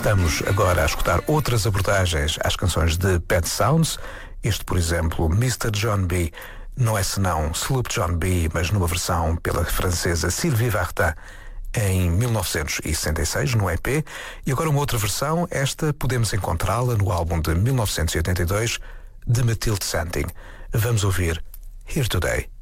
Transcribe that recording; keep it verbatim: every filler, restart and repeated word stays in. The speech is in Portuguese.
Estamos agora a escutar outras abordagens às canções de Pet Sounds. Este, por exemplo, mister John B. Não é senão Sloop John B, mas numa versão pela francesa Sylvie Vartan em mil novecentos e sessenta e seis, no E P. E agora uma outra versão, esta podemos encontrá-la no álbum de mil novecentos e oitenta e dois de Mathilde Santing. Vamos ouvir Here Today.